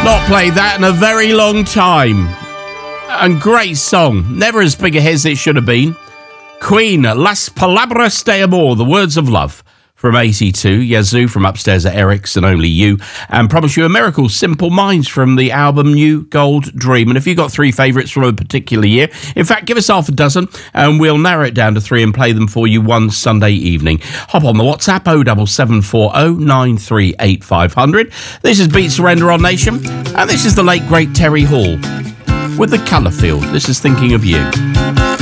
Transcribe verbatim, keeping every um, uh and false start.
not played that in a very long time. And great song. Never as big a hit as it should have been. Queen, Las Palabras de Amor, the words of love. From eighty-two, Yazoo from Upstairs at Eric's and Only You, and Promise You a Miracle, Simple Minds from the album New Gold Dream. And if you've got three favourites from a particular year, in fact, give us half a dozen and we'll narrow it down to three and play them for you one Sunday evening. Hop on the WhatsApp oh seven seven four oh nine three eight five hundred. This is Beat Surrender on Nation, and this is the late, great Terry Hall with The Colour Field. This is Thinking of You.